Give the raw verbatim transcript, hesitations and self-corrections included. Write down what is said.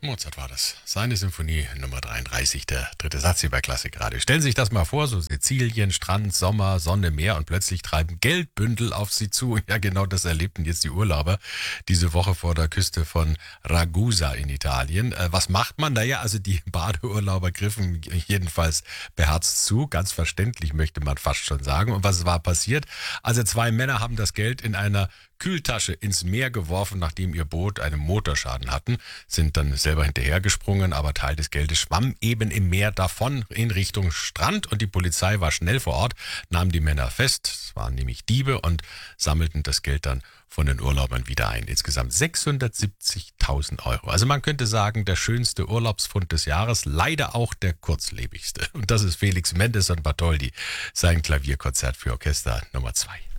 Mozart war das. Seine Symphonie Nummer dreiunddreißig, der dritte Satz hier bei Klassikradio. Stellen Sie sich das mal vor, so Sizilien, Strand, Sommer, Sonne, Meer und plötzlich treiben Geldbündel auf Sie zu. Ja, genau das erlebten jetzt die Urlauber diese Woche vor der Küste von Ragusa in Italien. Äh, was macht man da? Ja, also die Badeurlauber griffen jedenfalls beherzt zu. Ganz verständlich, möchte man fast schon sagen. Und was war passiert? Also zwei Männer haben das Geld in einer Kühltasche ins Meer geworfen, nachdem ihr Boot einen Motorschaden hatten, sind dann selber hinterhergesprungen, aber Teil des Geldes schwamm eben im Meer davon in Richtung Strand und die Polizei war schnell vor Ort, nahm die Männer fest, es waren nämlich Diebe und sammelten das Geld dann von den Urlaubern wieder ein. Insgesamt sechshundertsiebzigtausend Euro. Also man könnte sagen, der schönste Urlaubsfund des Jahres, leider auch der kurzlebigste. Und das ist Felix Mendelssohn Bartholdy, sein Klavierkonzert für Orchester Nummer zwei.